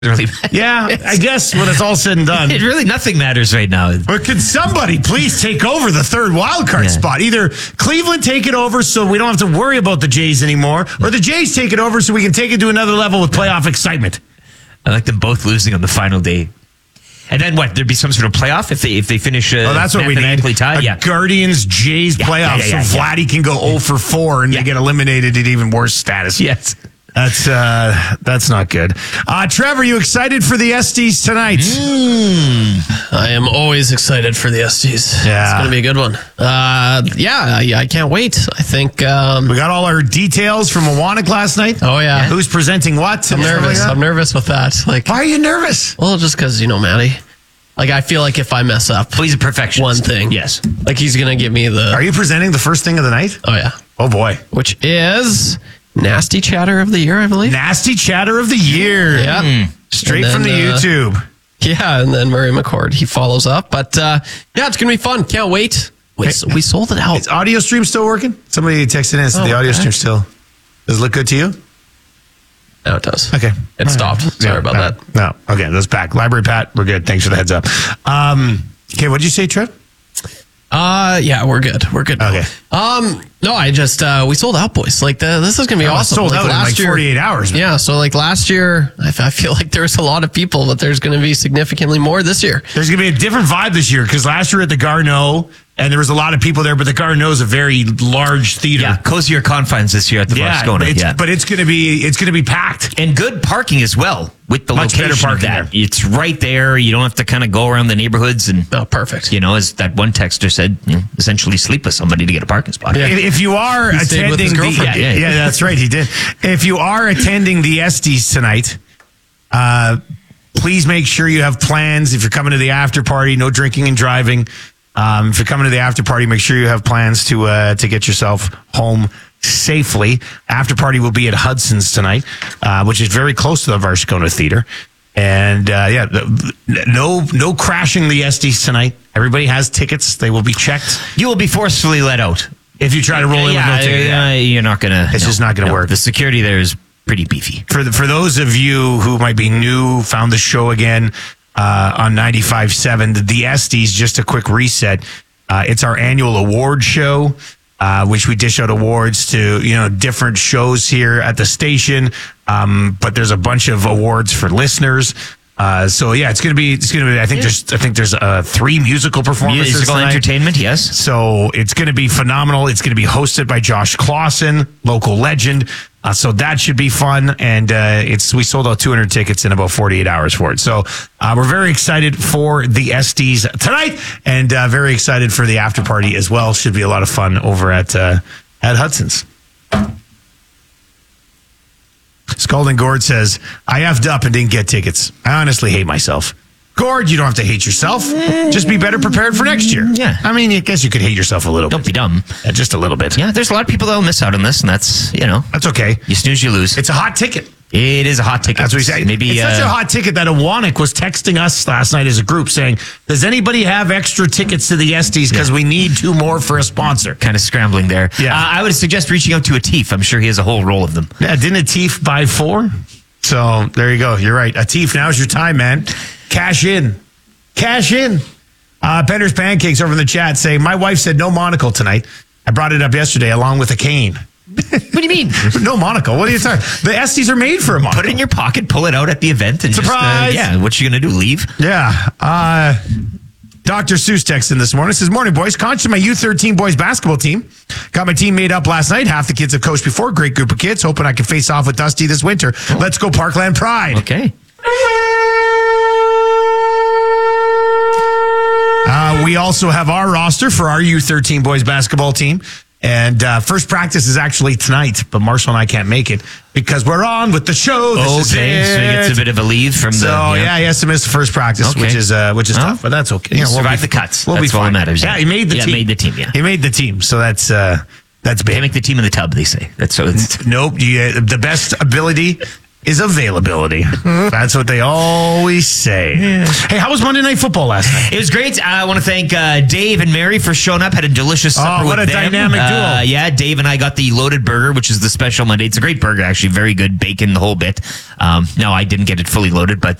really matter. Yeah, I guess when it's all said and done. It really, nothing matters right now. But could somebody please take over the third wild card spot? Either Cleveland take it over so we don't have to worry about the Jays anymore, or the Jays take it over so we can take it to another level with playoff excitement. I like them both losing on the final day. And then what? There'd be some sort of playoff if they finish that's what we need. tied? A Guardians-Jays playoff so Vladdy can go 0 for 4 and they get eliminated at even worse status. Yes. That's not good. Trevor, you excited for the Estes tonight? I am always excited for the Estes. Yeah. It's going to be a good one. I can't wait. I think we got all our details from Awanak last night. Oh, yeah. Who's presenting what? I'm nervous. I'm nervous with that. Like, why are you nervous? Well, just because, Matty. Like, I feel like if I mess up he's a perfectionist. one thing, yes, like he's going to give me the... Are you presenting the first thing of the night? Oh, yeah. Oh, boy. Which is Nasty Chatter of the Year, I believe. Nasty Chatter of the Year. Yeah. Straight then, from the YouTube. Yeah, and then Murray McCord, he follows up. But, it's going to be fun. Can't wait. We sold it out. Is audio stream still working? Somebody texted in and said the audio stream still... Does it look good to you? No, it does. Okay. It stopped. Sorry about that. No. Okay, that's back. Library Pat, we're good. Thanks for the heads up. Okay, what'd you say, Trev? Yeah, we're good. We're good. Okay. No, I just we sold out, boys. Like this is gonna be awesome. Sold out in like 48 hours. Man. Yeah, so like last year, I feel like there was a lot of people, but there's gonna be significantly more this year. There's gonna be a different vibe this year because last year at the Garneau, and there was a lot of people there, but the Garneau is a very large theater. Yeah, cozier confines this year at the Varscona. But it's gonna be packed and good parking as well with the much location better parking of that. there. It's right there. You don't have to kind of go around the neighborhoods and perfect. As that one texter said, essentially sleep with somebody to get a parking spot. Yeah. If you are attending the that's right, he did. If you are attending the Estes tonight, please make sure you have plans. If you're coming to the after party, no drinking and driving. If you're coming to the after party, make sure you have plans to get yourself home safely. After party will be at Hudson's tonight, which is very close to the Varscona Theater. And no crashing the Estes tonight. Everybody has tickets. They will be checked. You will be forcefully let out if you try to roll in with no ticket. You're not gonna. It's just not gonna work. The security there is pretty beefy. For those of you who might be new, found the show again on 95.7, the Estes. Just a quick reset. It's our annual award show. Which we dish out awards to, different shows here at the station. But there's a bunch of awards for listeners. It's going to be, I think there's 3 musical performances. Musical tonight. Entertainment, yes. So it's going to be phenomenal. It's going to be hosted by Josh Clausen, local legend. So that should be fun. And, we sold out 200 tickets in about 48 hours for it. So, we're very excited for the Estes tonight and, very excited for the after party as well. Should be a lot of fun over at Hudson's. Scalding Gord says, I effed up and didn't get tickets. I honestly hate myself. Gord, you don't have to hate yourself. Just be better prepared for next year. Yeah. I mean, I guess you could hate yourself a little bit. Don't be dumb. Just a little bit. Yeah, there's a lot of people that will miss out on this, and that's, That's okay. You snooze, you lose. It's a hot ticket. It is a hot ticket. That's what he said. It's such a hot ticket that Awanak was texting us last night as a group saying, does anybody have extra tickets to the Estes? Because we need 2 more for a sponsor. Kind of scrambling there. Yeah. I would suggest reaching out to Atif. I'm sure he has a whole roll of them. Yeah, didn't Atif buy 4? So there you go. You're right. Atif, now's your time, man. Cash in. Cash in. Bender's Pancakes over in the chat say, my wife said no monocle tonight. I brought it up yesterday along with a cane. What do you mean? No monocle. What are you talking? The Estes are made for a monocle. Put it in your pocket, pull it out at the event, and surprise. What you going to do? Leave? Yeah. Dr. Seuss texted in this morning. Says, morning, boys. Coached my U13 boys basketball team. Got my team made up last night. Half the kids have coached before. Great group of kids. Hoping I can face off with Dusty this winter. Let's go Parkland Pride. Okay. We also have our roster for our U13 boys basketball team. And first practice is actually tonight, but Marshall and I can't make it because we're on with the show. So he gets a bit of a leave from he has to miss the first practice, which is tough, but that's okay. We'll survive the cuts. We'll that's be all fine. that matters. Yeah, he made the team. Made the team. Yeah, he made the team. So that's big. Can't make the team in the tub. They say that's so. Nope. The best ability is availability. That's what they always say. Hey, how was Monday Night Football last night? It was great. I want to thank Dave and Mary for showing up. Had a delicious supper what with a them. dynamic duo. Yeah, Dave and I got the loaded burger, which is the special Monday. It's a great burger, actually. Very good. Bacon, the whole bit. No, I didn't get it fully loaded, but